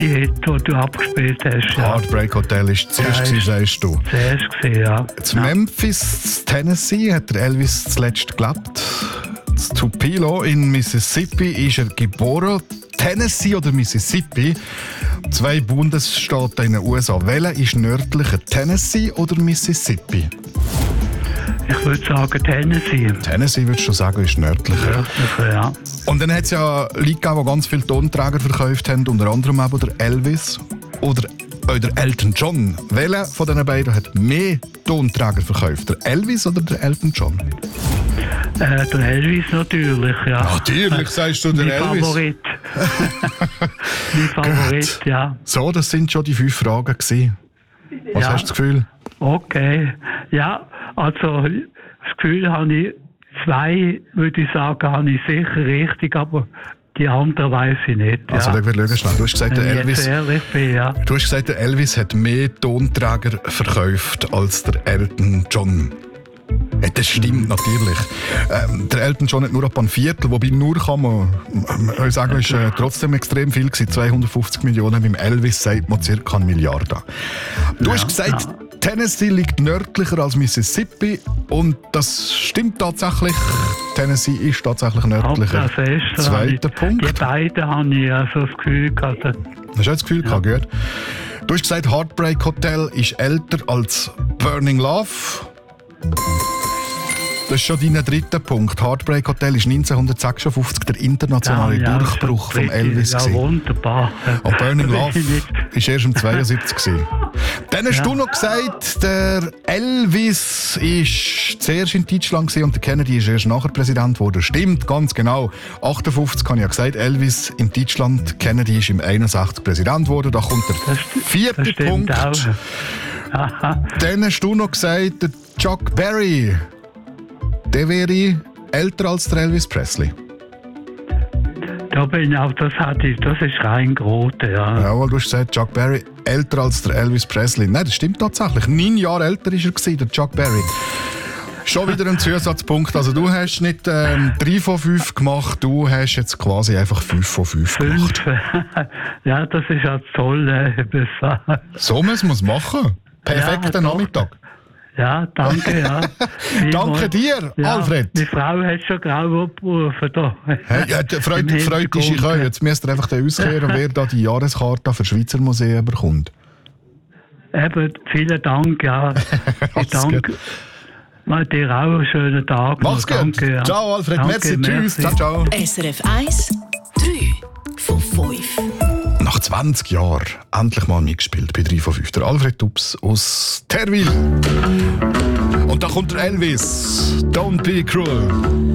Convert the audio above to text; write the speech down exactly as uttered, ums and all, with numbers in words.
die du abgespielt hast. Ja. Heartbreak Hotel war zuerst, gewesen, sagst du. Zuerst gesehen, ja. In Memphis, Tennessee, hat der Elvis zuletzt gelebt. In Tupelo in Mississippi ist er geboren. Tennessee oder Mississippi? Zwei Bundesstaaten in den U S A. Welcher ist nördlicher, Tennessee oder Mississippi? Ich würde sagen Tennessee. Tennessee würdest du sagen, ist nördlicher. Nördlicher, ja. Und dann hat es ja Leute gegeben, die ganz viele Tonträger verkauft haben, unter anderem eben der Elvis oder der Elton John. Welcher von diesen beiden hat mehr Tonträger verkauft? Der Elvis oder der Elton John? Äh, der Elvis natürlich, ja. Natürlich, sagst du, der mein Elvis. Favorit. mein Favorit, Gut. ja. So, das sind schon die fünf Fragen gewesen. Was ja. hast du das Gefühl? Okay. Ja, also das Gefühl habe ich, zwei, würde ich sagen, habe ich sicher richtig, aber die anderen weiss ich nicht. Ja. Also, schau, schau schnell. Du hast gesagt, der Wenn ich Elvis, jetzt ehrlich bin, ja. du hast gesagt, der Elvis hat mehr Tonträger verkauft als der Elton John. Ja, das stimmt natürlich. Ähm, der Elton John hat nur etwa ein Viertel, wobei nur kann man, man ich sagen, ist äh, trotzdem extrem viel gewesen. zweihundertfünfzig Millionen, beim Elvis sagt man ca. eine Milliarde. Du Ja, hast gesagt, ja. Tennessee liegt nördlicher als Mississippi und das stimmt tatsächlich. Tennessee ist tatsächlich nördlicher. Das ist, Zweiter ich, Punkt. Die beiden habe ich also das Gefühl gehabt. Hast du das Gefühl gehabt, gut? Du hast gesagt, Heartbreak Hotel ist älter als Burning Love. Das ist schon dein dritter Punkt. Heartbreak Hotel ist neunzehnhundertsechsundfünfzig der internationale Ja, ja, Durchbruch schon von Elvis. Ja, gewesen. wunderbar. Und Burning Da Love bin ich nicht- ist erst im zweiundsiebzig gewesen. Dann hast Ja. du noch gesagt, der Elvis ist zuerst in Deutschland gewesen und der Kennedy ist erst nachher Präsident geworden. Stimmt, ganz genau. achtundfünfzig habe ich ja gesagt, Elvis in Deutschland, Kennedy ist im einundsechzig Präsident geworden. Da kommt der Das st- vierte das stimmt Punkt. auch. Aha. Dann hast du noch gesagt, der Chuck Berry, der wäre älter als der Elvis Presley. Da bin ich auch, das hatte ich, das ist rein Grote, ja. Jawohl, du hast gesagt, Chuck Berry älter als der Elvis Presley. Nein, das stimmt tatsächlich. Neun Jahre älter war er gewesen, der Chuck Berry. Schon wieder ein Zusatzpunkt. Also du hast nicht ähm, drei von fünf gemacht, du hast jetzt quasi einfach fünf von fünf gemacht. Fünf. Ja, das ist ja toll. Äh, das- So muss man es machen. Perfekter Ja, doch. Nachmittag. Ja, danke, ja. Danke dir, Ja, Alfred. Die Frau hat schon grau abgerufen da. Hey, ja, die Freude, Im die Freude ist ich auch. Hintergrund. Jetzt müsst ihr einfach den auskehren, wer da die Jahreskarte für Schweizer Museen bekommt. Eben, vielen Dank, ja. Ich Alles danke. gut. Mal dir auch einen schönen Tag. Mach's noch. gut. Danke, ja. Ciao, Alfred. Danke, Merci. Tschüss. merci. Ciao, ciao. S R F eins, drei von fünf. Nach zwanzig Jahren endlich mal mitgespielt bei drei von fünf. Der Alfred Tubbs aus Terwil. Und da kommt der Elvis. Don't be cruel.